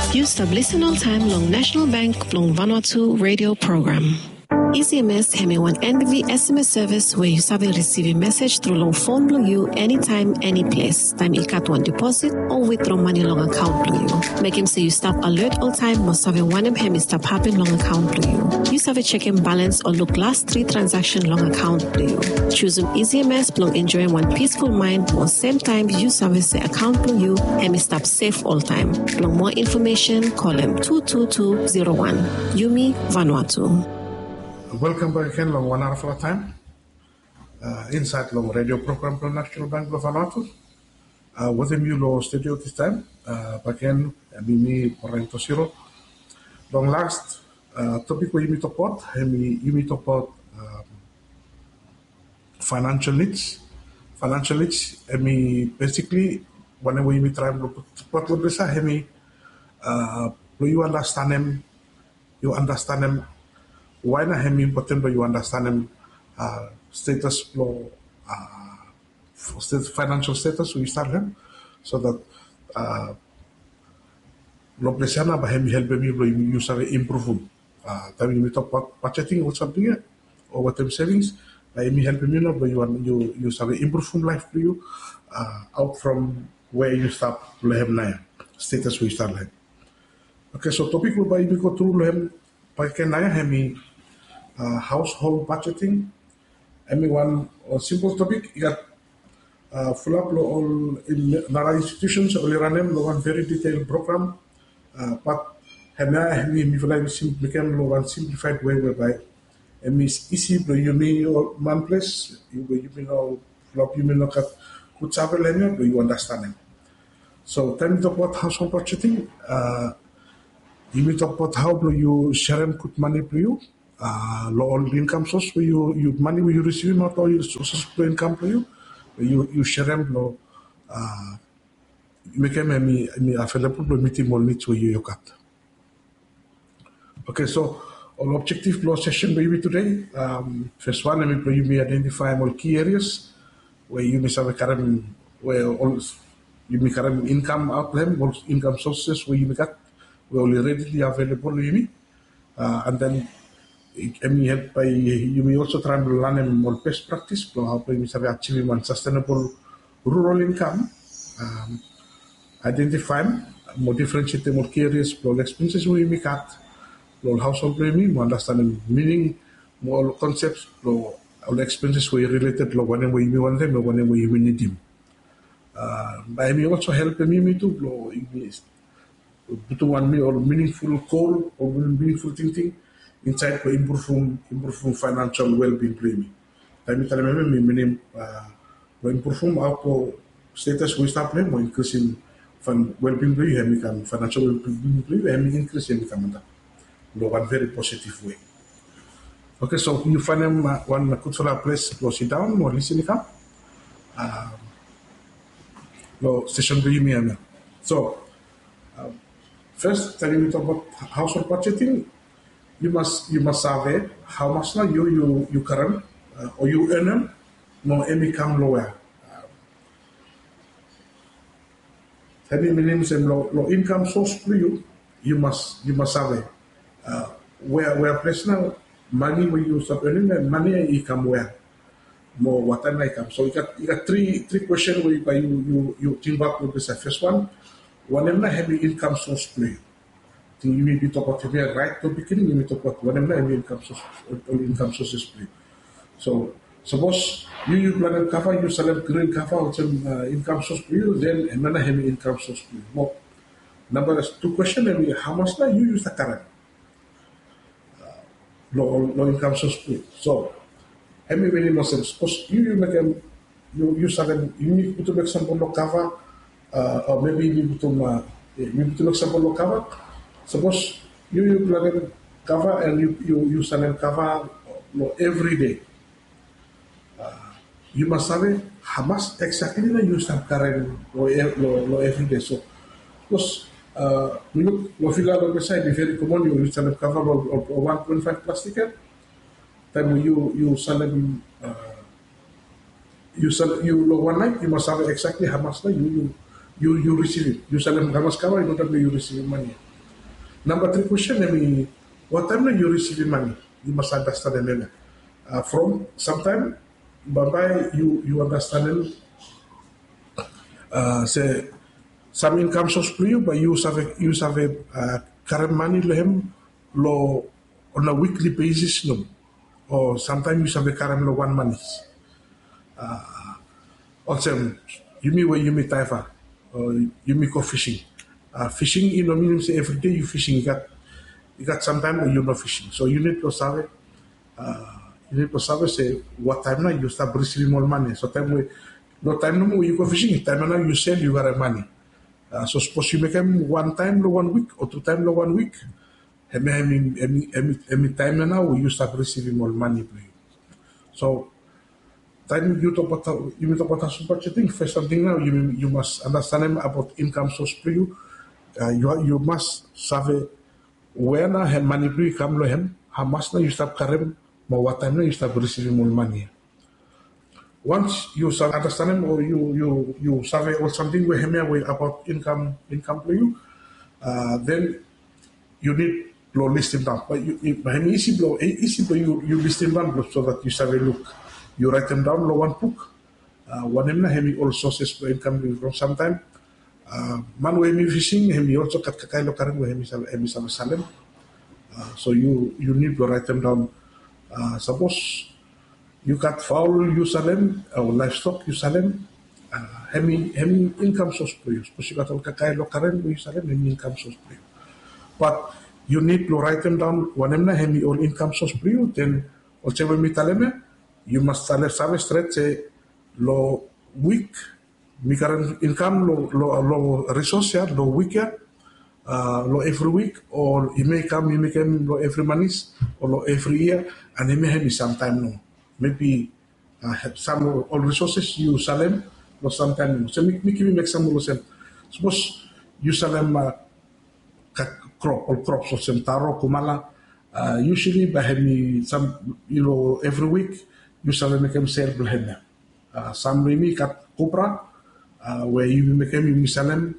You stop listen all time long National Bank long Vanuatu radio program. EasyMS have one NBV SMS service where you save receive a message through long phone blue you anytime, any place. Time you cut one deposit or withdraw money long account blue you. Make him say you stop alert all time must have one of him stop happen long account blue you. You save checking balance or look last 3 transaction long account blue you. Choose EasyMS long enjoying one peaceful mind or same time you service the account blue you and stop safe all time. Long more information call him 22201. Yumi Vanuatu. Welcome back again, long 1 hour for a time. Inside long radio program from National Bank of Vanuatu. With him, you know, studio this time. Back in, me, Porrento Siro. Long last topic where you meet about, you meet about financial needs. Financial needs, basically, whenever you meet try to put what this, you understand them. Why not him important but you understand him status flow financial status we start him so that lo presiana ba him help me lo you save improve tabi we talk about budgeting or something or what them savings ba him help me no but you save improve life for you out from where you start lo him na status we start him. Okay, so topic will be go through lo him pa ken na him household budgeting. One simple topic. You got full up all in Nara institutions. Only run them one very detailed program. But became one simplified way whereby it's easy. You mean one place. You know flop. You mean cut. Could travel anywhere. You understand it. So tell me about household budgeting. You mean about how do you share and put money for you. Low income source where you money where you receive not all your sources of income for you. You share them low you make them available to meet more needs where you cut. Okay, so all objective flow session maybe today. First one you may identify more key areas where you may have a current where all you may current income out them, all income sources where you may got were only readily available you and then help by you may also try to learn more best practice for how to achieve one sustainable rural income. Identify more differentiate more key areas for expenses we may cut, more household planning, more understanding meaning, more concepts for all expenses we related to whenever you want them or whenever you need them. By me also help me to put one me or meaningful goal or meaningful thinking. Inside for improve financial well-being planning. Time kita meaning improve our status we start plan more increasing well-being planning and financial well-being planning and increase in income. One very positive way. Okay, so you find them one good for a place to sit down or listen up. No session me. So first, tell me about household budgeting. You must have how much now you current or you earn no income lower. Having minimum and low income source for you must have where place now money where you start earning and money income where more what time income. So you got three questions where you think back with the first one. One of them heavy income source for you. You may be talk about right to beginning, you may talk about whatever income sources play. So suppose you plan to cover, you select green cover or some income source for you, then another heavy income source for you. Well, number 2 question, how much now you use the current low income source for you. So everybody knows them. Suppose you make them you need to make some cover or maybe you need to make some cover. Suppose you plan cover and you sell cover every day. You must have how much exactly you use current every day. So, because we figure out the side, very common, you sell cover of 1.5 plastic. Then you sell them. You one night you must have exactly how much you receive it. You sell them how much cover, you don't have you receive money. Number 3 question, what time are you receiving money? You must understand them. From sometime, bye you understand say some income source for you, but you have a current money lehem lo on a weekly basis no, or sometimes you have a current lo 1 month. Also, you mean where you meet taifa, or you mean go fishing. Fishing, means every day you fishing. You got some time when you're not fishing. So you need to sabe, say what time now you start receiving more money. So no time no more you go fishing. Time now you sell, you got money. So suppose you make them 1 time lo 1 week or 2 time lo 1 week. Every time now you start receiving more money. So time you talk about budgeting. First something now you must understand about income source for you. You must sabe where na hen money pre come lo hen, how much na you start karem, but what time na you start receiving more money. Once you start understanding or you sabe or something we hem about income for you, then you need to list them down. But easy you list them down so that you sabe look. You write them down lo one book. One em na hemi all sources for income from sometime. Man we mi fishing, hemi also kat kakailo karen we hemi sabe salem. So you need to write them down. Suppose you got fowl you salem or livestock you salem, hemi income source for you. Suppose you got all kakailo karen you salem hemi income source for you. But you need to write them down. Wanemna hemi all income source for you. Then also when mi taleme, you must sabe straight say lo week. Mi current income lo resource ya lo week ya lo every week or you make them lo every month or lo every year and you may have sometime no maybe some all resources you salem lo sometime no. So me give me example lo suppose you salem crops or some taro kumala usually by me some every week you salem make them sell blend some maybe kat kopra where you make them misalem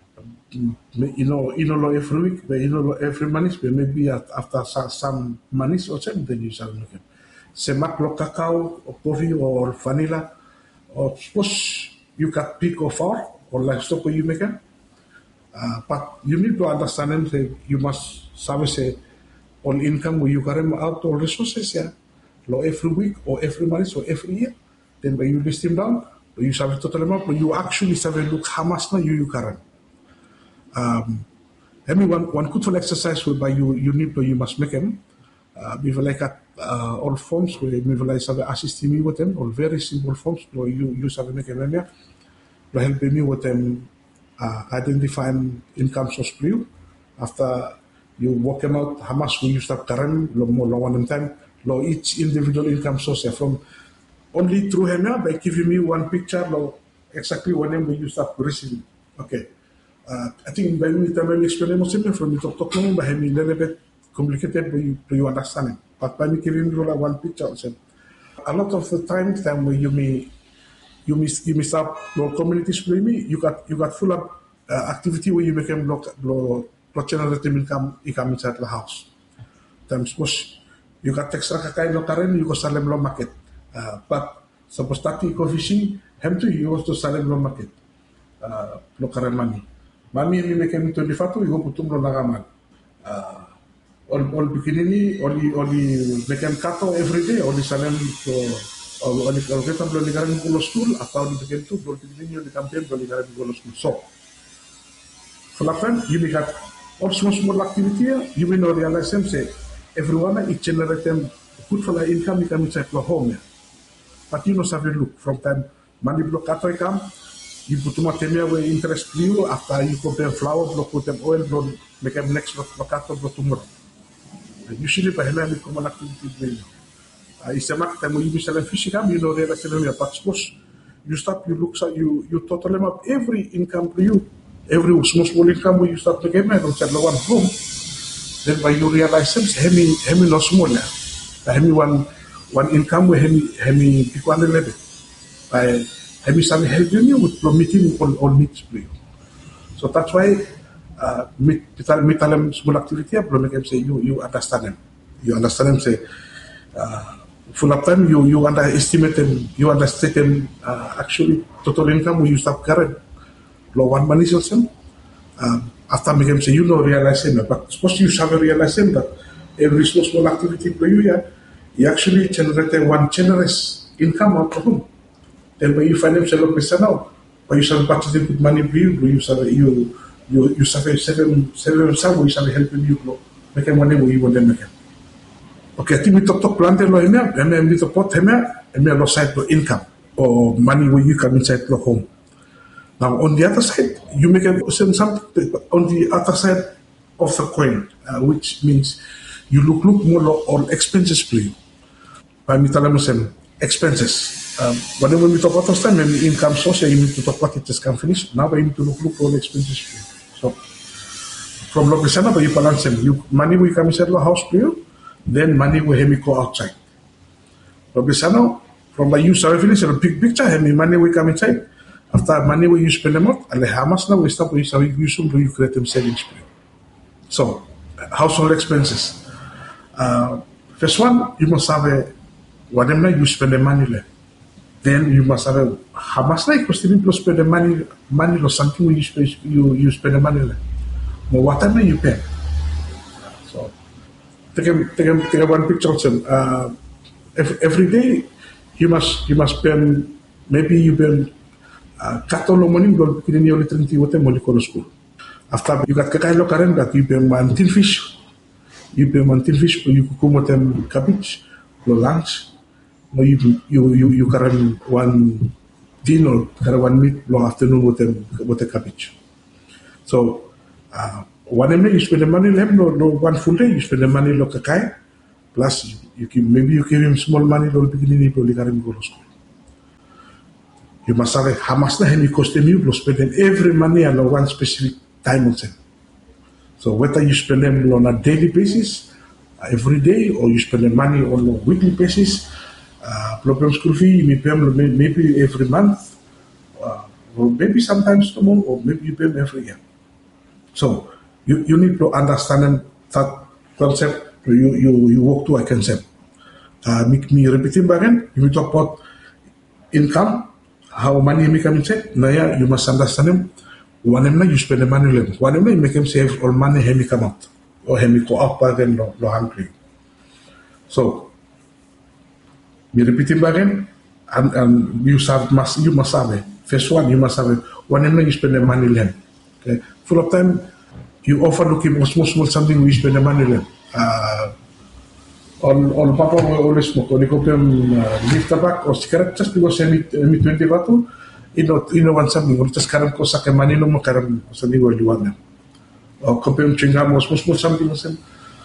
lo every week but lo every month but maybe after some months or something then you shall make them semak lo cacao or coffee or vanilla or suppose you got pig or fowl or livestock you make them but you need to understand them say you must say all income where you got them out all resources yeah lo every week or every month or every year then when you list them down you have total amount, but you actually have a look how much now you current. One good exercise whereby you need to you must make them. If like all forms where maybe like have assist me with them, or very simple forms where you have make them here, to help me with them identifying income source for you. After you work them out, how much will you start current, more long time, each individual income source from. Only through him by giving me one picture of exactly what name we use up receiving. Okay. I think by me time I explain more simple from the talk by him a little bit complicated but you understand it. But by me giving you one picture also. A lot of the time when you miss up your communities play me, you got full of activity where you make them generative income inside the house. Times suppose you got extra kakai lo karen you go salem lo market. But suppose that you go fishing, hem to you also salem lo market. Lo karen money. Mami ni make him 24 you go putum lo nagaman. All bikinini, only make him kato every day, only salem to only kita belum dikaran go school atau di bikin tu belum bikinini di campaign belum dikaran go school. So, for that time you make all small activity you will not realize them say everyone it generate them good for the income you can inside your home. But you must have a look from time money block after come you put too much where interest you after you put them flour block put them oil block make them next block after block tomorrow. Usually by hand we common activity it's a market time when you be selling fish come you know realize them but suppose you stop you look you total them up every income for you every small income when you start to get mad on set one home then by you realize them hemi no small hemi one income where hemi equal level by hemi some help you with meeting all needs for you. So that's why mitalem small activity, belum make him say you understand him. You understand him say full of time you underestimate him, you understate him actually total income we use up current low one money system. After make him say you know realize him, but suppose you have realize him that every small activity for you, yeah, you actually generate one generous income out of him. Then when you find himself person now, when you start budgeting with money for you save himself, you start helping you make money where you want to make. Okay, I think we talk plan lo heme, we talk pot heme lo side lo income or money where you come inside the home. Now on the other side, you make something on the other side of the coin, which means you look more on expenses for you. By me telling them expenses. Whenever we talk about this time, maybe income source, you need to talk about it just can finish. Now we need to look on expenses for you. So from Lopesana, but you balance them. You money will come inside the house for you, then money will have me go outside. Lopesana, from the use of finish a big picture, have me money will come inside. After money will you spend them out, and how much now we stop with how you use them, you create them savings for you. So household expenses. First one, you must have whatever you spend the money left. Then you must have how much like you still spend the money or something you spend the money left. But whatever you pay. So take one picture of them. Every day you must spend maybe you spend cattle money gold in your little what money for school. After you got kakai lokaren that you pay mantin fish. You pay mantin fish you cook with them cabbage, no lunch. No, you carry one dinner, carry one meat long afternoon with the cabbage. So whenever you spend the money, no one full day you spend the money lo kakai. Plus maybe you give him small money lo beginning lo carry him go to school. You must have how much na him cost him you spend every money on one specific time on them. So whether you spend them on a daily basis, every day, or you spend the money on a weekly basis. Problem school fee, you pay them maybe every month, or maybe sometimes no more, or maybe you pay them every year. So you need to understand that concept. You work to a concept. Me repeating again. You talk about income, how money make come inside. Now you must understand them. Whenever you spend the money, whenever you make them save all money, he come out, or he go out again, no hungry. So. Me repeating again, and you must have first one, you must have whenever you spend the money land. Okay, full of time, you offer looking small something we spend the money land. On papa will always smoke. When you go to leaf tobacco or cigarette, just because me 20 batu, you know want something, or just karam ko sa money no mo karam something where you want them. Or compare chewing gum or small something or something.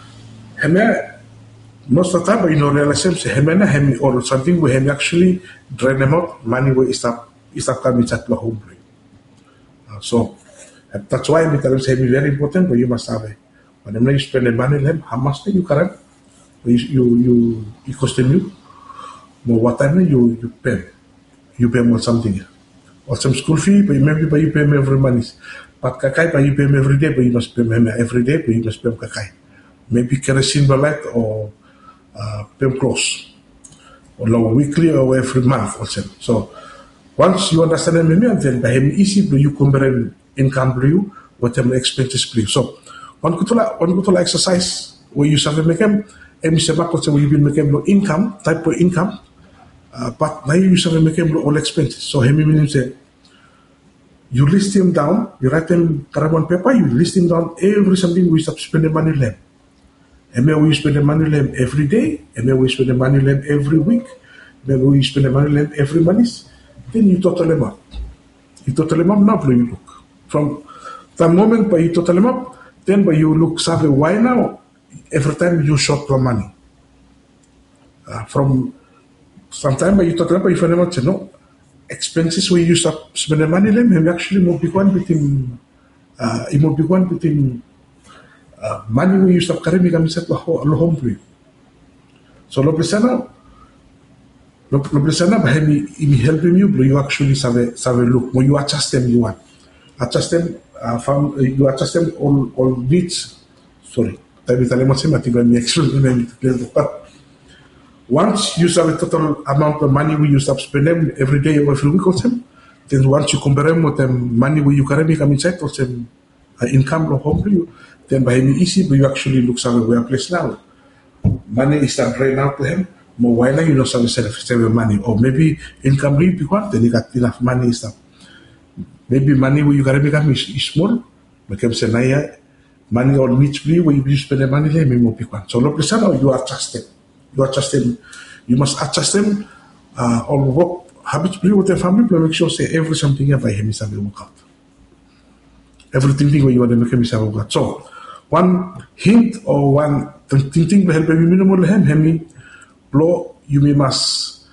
Most of the time, realize him or something we have actually drain them out, money will stop coming at the home. So that's why we tell them very important, but you must have it. Whenever you spend the money, how much you can you cost you, but what time you pay. You pay more something. Or some school fee, but maybe you pay me every month. But kakai, but you pay me every day, but you must pay me every day, but you must pay kakai. Maybe kerosene light or pay close, or weekly or every month also. So once you understand me, then by him easy, you compare income for you, whatever expenses for you. So one good to exercise where you have make him, and Mr. Backwards where you will make him income, type of income, but now you have make him all expenses. So him meaning say, you list him down, you write him carbon paper, you list him down every something we stop spending money left. And maybe we spend the money lamp every day, and maybe we spend the money lamp every week, maybe we spend the money lamp every month. Then you total them up. You total them up now, you look. From the moment by you total them up, then by you look, say, why now? Every time you short the money. From sometime by you total up, you find out, no, expenses where you stop spend the money lamp, and actually more big one between, money we use up karami kami set lo home free. So lo presana bahemi imi helping you actually save look when you adjust them you want. adjust them, you adjust them all needs. Sorry, tapi tali macam mati bagi explain but once you have a total amount of money we use to spend them every day or every week or them, then once you compare them with the money where you currently come inside or them income or home for you, then by any easy, but you actually look somewhere place now. Money is not drained out to him. More why you know some save money or maybe income really big one, then you got enough money and stuff. Maybe money where you currently come is small, but can say naya money or needs free where you spend the money there maybe more big one. So look listen you adjust them. You must adjust them or work habits play with their family, but make sure say every something by him is work out. Everything where you want to make him is work out. So one hint or one thing will help you minimal him blow you must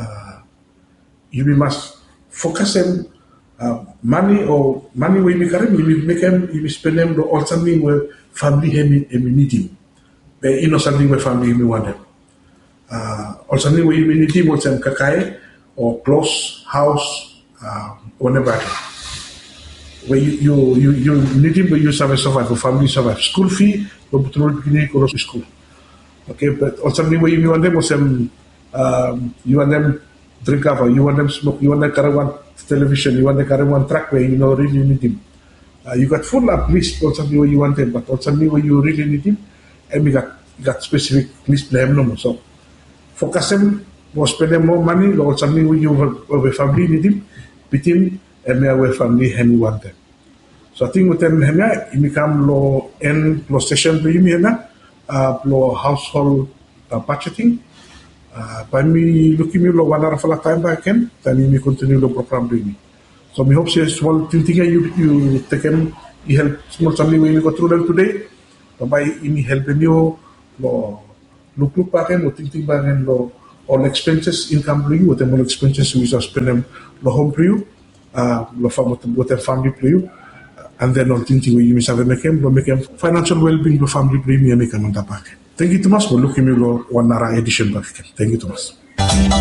focus him money where you make him you spend them or something where family him need him. But you know something where family him want him. Or something where you need him or some kakai or close house whenever where you need him but you survive for family survive school fee or betul begini kalau school. Okay, but or something where you want them or some you want them drink cover, you want them smoke, you want them carry one television, you want them carry one track where you know really need him. You got full up list or something where you want them, but or something where you really need him, and you got specific list them no more. So focus them or spend them more money or something where you have family need him, with him and where family and you want them. So I think with them you become low end low session for you low household budgeting. By me looking at one hour for a time back then me continue the program doing. So we hope say small thing you take them, you help small something when you go through them today. But by me helping you look back and think back and all expenses income for you, what all expenses we spend them the home for you, with their family for you. And then all thinking where you miss have make them financial well-being for family premium make them on the back. Thank you, Thomas, for looking at one hour edition back. Thank you, Thomas.